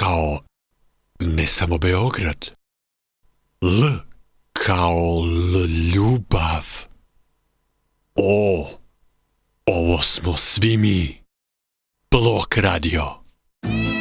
kao ne samo Beograd. L kao ljubav. O, ovo smo svi mi. Blok Radio.